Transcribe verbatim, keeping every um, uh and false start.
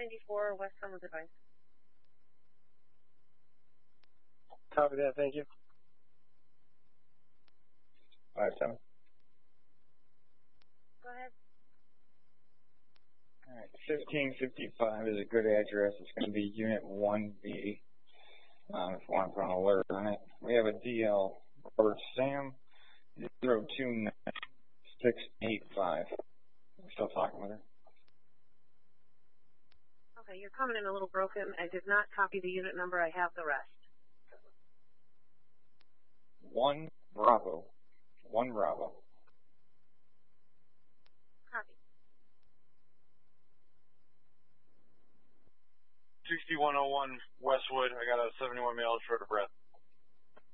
ninety-four West Summers Advice. Copy that, thank you. Five seven. Go ahead. All right, fifteen fifty-five is a good address. It's going to be Unit one B. Um, if you want to put an alert on it. We have a D L Robert Sam zero two nine six eight five. We're still talking with her. Okay, you're coming in a little broken. I did not copy the unit number. I have the rest. One Bravo. One Bravo. Copy. sixty-one oh one Westwood. I got a seventy-one male short of breath.